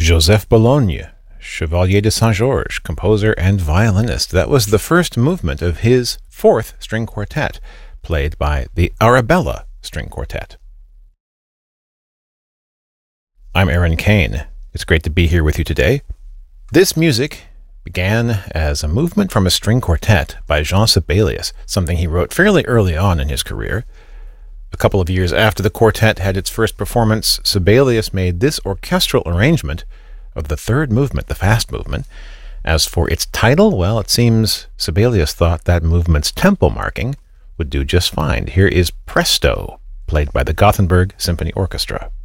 Joseph Bologne, Chevalier de Saint-Georges, composer and violinist. That was the first movement of his fourth string quartet, played by the Arabella String Quartet. I'm Aaron Kane. It's great to be here with you today. This music began as a movement from a string quartet by Jean Sibelius, something he wrote fairly early on in his career. A couple of years after the quartet had its first performance, Sibelius made this orchestral arrangement of the third movement, the fast movement. As for its title, well, it seems Sibelius thought that movement's tempo marking would do just fine. Here is Presto, played by the Gothenburg Symphony Orchestra.